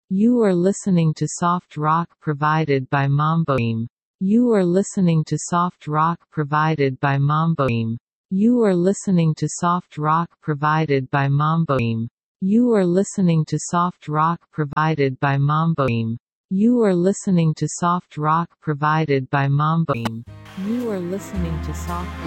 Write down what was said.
You are listening to soft rock provided by Mamboim. You are listening to soft rock provided by Mamboim. You are listening to soft rock provided by Mamboim. You are listening to soft rock provided by Mamboim. You are listening to soft rock provided by Mamboim. You are listening to soft